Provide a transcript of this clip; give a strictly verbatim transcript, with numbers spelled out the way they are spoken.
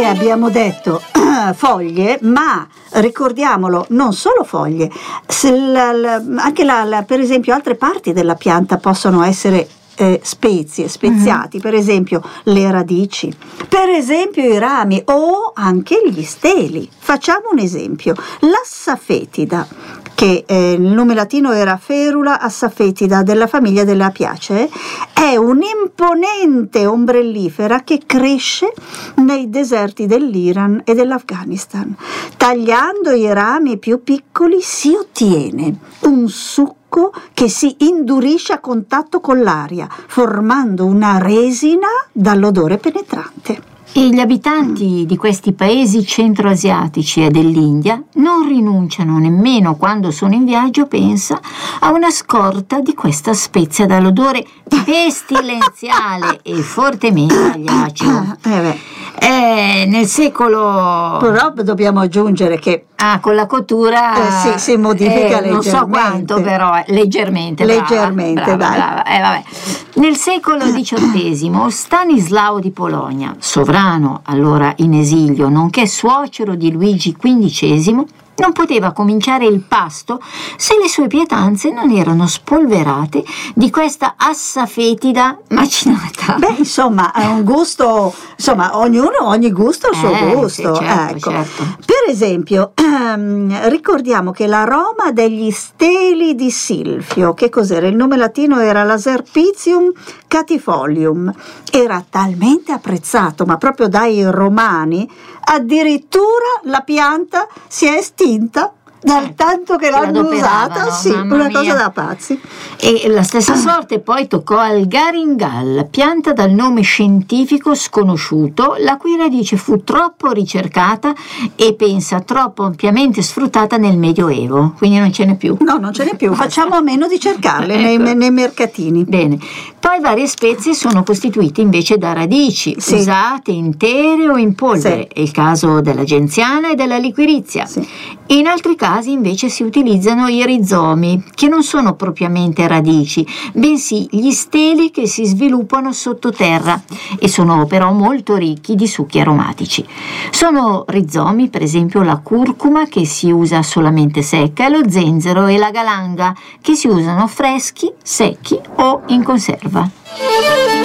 abbiamo detto foglie, ma ricordiamolo, non solo foglie, se la, la, anche la, la, per esempio altre parti della pianta possono essere eh, spezie, speziati, mm-hmm. per esempio le radici, per esempio i rami o anche gli steli. Facciamo un esempio, l'assafetida, che eh, il nome latino era Ferula assafetida, della famiglia delle Apiacee, è un'imponente ombrellifera che cresce nei deserti dell'Iran e dell'Afghanistan. Tagliando i rami più piccoli si ottiene un succo che si indurisce a contatto con l'aria, formando una resina dall'odore penetrante. E gli abitanti di questi paesi centroasiatici e dell'India non rinunciano nemmeno quando sono in viaggio, pensa, a una scorta di questa spezia dall'odore pestilenziale e fortemente agliaceo. Eh beh. Eh, nel secolo... Però dobbiamo aggiungere che... Ah, con la cottura... Eh, sì, si modifica eh, leggermente. Non so quanto, però, eh, leggermente. Leggermente, brava, dai. Brava, eh, vabbè. Nel secolo diciottesimo, Stanislao di Polonia, sovrano allora in esilio, nonché suocero di Luigi quindicesimo, non poteva cominciare il pasto se le sue pietanze non erano spolverate di questa assafetida macinata. Beh, insomma, è un gusto, insomma, ognuno, ogni gusto ha il suo eh, gusto. Sì, certo, ecco. certo. Per esempio, ehm, ricordiamo che l'aroma degli steli di Silfio, che cos'era? Il nome latino era l'Aserpitium catifolium, era talmente apprezzato, ma proprio dai romani, addirittura la pianta si è estinta dal tanto che l'hanno usata, sì, una cosa da pazzi. E la stessa sorte poi toccò al garingal, pianta dal nome scientifico sconosciuto, la cui radice fu troppo ricercata e pensa troppo ampiamente sfruttata nel Medioevo, quindi non ce n'è più. No, non ce n'è più, facciamo a meno di cercarle ecco. nei, nei mercatini. Bene, poi varie spezie sono costituite invece da radici, sì. usate intere o in polvere, sì. è il caso della genziana e della liquirizia. Sì. In altri casi invece si utilizzano i rizomi, che non sono propriamente radici, bensì gli steli che si sviluppano sottoterra e sono però molto ricchi di succhi aromatici. Sono rizomi, per esempio, la curcuma, che si usa solamente secca, e lo zenzero e la galanga, che si usano freschi, secchi o in conserva.